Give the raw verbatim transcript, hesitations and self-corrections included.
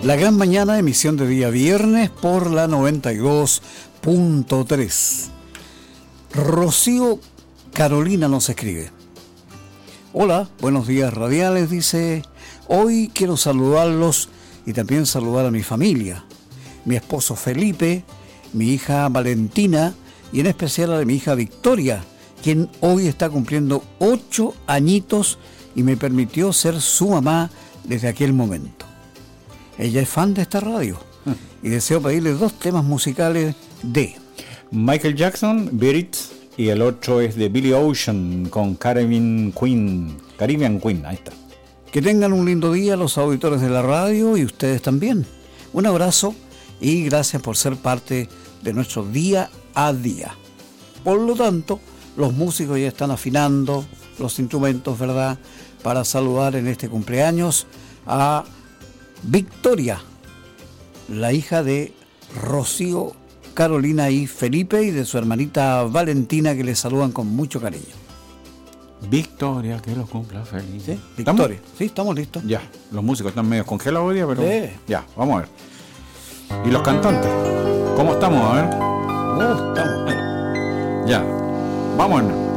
La Gran Mañana, emisión de día viernes por la noventa y dos punto tres. Rocío Carolina nos escribe. Hola, buenos días radiales, dice. Hoy quiero saludarlos y también saludar a mi familia. Mi esposo Felipe, mi hija Valentina y en especial a de mi hija Victoria, quien hoy está cumpliendo ocho añitos y me permitió ser su mamá desde aquel momento. Ella es fan de esta radio y deseo pedirle dos temas musicales de Michael Jackson, Beat It, y el otro es de Billy Ocean con Caribbean Queen. Caribbean Queen, ahí está. Que tengan un lindo día los auditores de la radio y ustedes también. Un abrazo y gracias por ser parte de nuestro día a día. Por lo tanto, los músicos ya están afinando los instrumentos, ¿verdad?, para saludar en este cumpleaños a Victoria, la hija de Rocío Carolina y Felipe, y de su hermanita Valentina, que le saludan con mucho cariño. Victoria, que los cumpla feliz. ¿Sí? Victoria. ¿Estamos? Sí, estamos listos. Ya, los músicos están medio congelados hoy día, pero sí. Ya, vamos a ver. ¿Y los cantantes? ¿Cómo estamos? A ver. Oh, estamos. Ya, vámonos.